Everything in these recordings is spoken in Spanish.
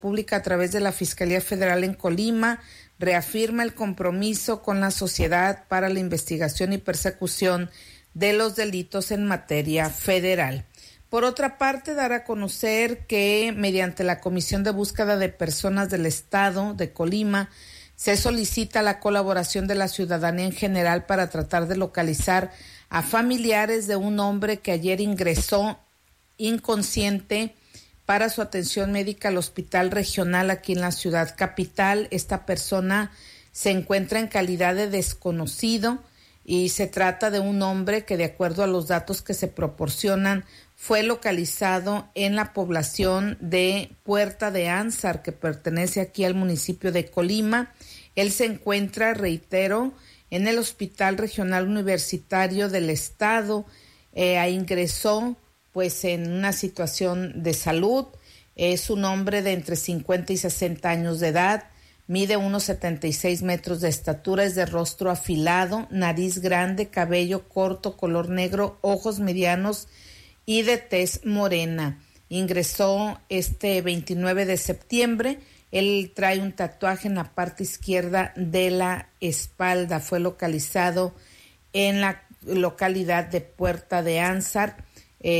Pública a través de la Fiscalía Federal en Colima reafirma el compromiso con la sociedad para la investigación y persecución de los delitos en materia federal. Por otra parte, dar a conocer que mediante la Comisión de Búsqueda de Personas del Estado de Colima se solicita la colaboración de la ciudadanía en general para tratar de localizar a familiares de un hombre que ayer ingresó inconsciente para su atención médica al hospital regional aquí en la ciudad capital. Esta persona se encuentra en calidad de desconocido y se trata de un hombre que, de acuerdo a los datos que se proporcionan, fue localizado en la población de Puerta de Ansar, que pertenece aquí al municipio de Colima. Él se encuentra, reitero, en el Hospital Regional Universitario del Estado. Ingresó pues en una situación de salud. Es un hombre de entre 50 y 60 años de edad, mide unos 76 metros de estatura, es de rostro afilado, nariz grande, cabello corto, color negro, ojos medianos y de tez morena. Ingresó este 29 de septiembre, él trae un tatuaje en la parte izquierda de la espalda, fue localizado en la localidad de Puerta de Ansar,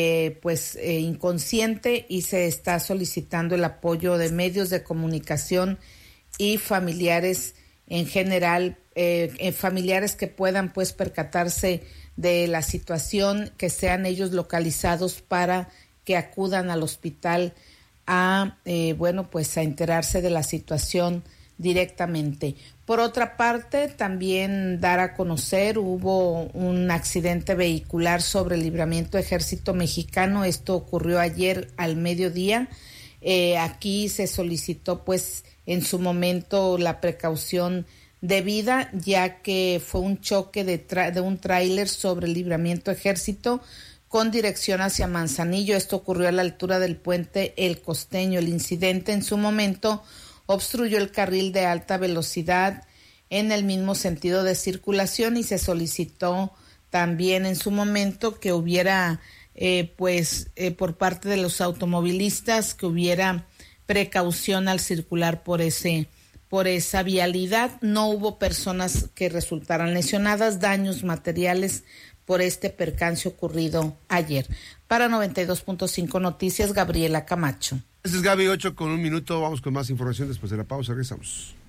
inconsciente, y se está solicitando el apoyo de medios de comunicación y familiares en general, familiares que puedan pues percatarse de la situación, que sean ellos localizados para que acudan al hospital a enterarse de la situación directamente. Por otra parte, también dar a conocer, hubo un accidente vehicular sobre el Libramiento Ejército Mexicano. Esto ocurrió ayer al mediodía. Aquí se solicitó pues en su momento la precaución debida, ya que fue un choque de un tráiler sobre el Libramiento Ejército con dirección hacia Manzanillo. Esto ocurrió a la altura del puente El Costeño. El incidente en su momento obstruyó el carril de alta velocidad en el mismo sentido de circulación y se solicitó también en su momento que hubiera, por parte de los automovilistas, que hubiera precaución al circular por esa vialidad. No hubo personas que resultaran lesionadas, daños materiales por este percance ocurrido ayer. Para 92.5 Noticias, Gabriela Camacho. Este es Gaby, 8:01. Vamos con más información después de la pausa. Regresamos.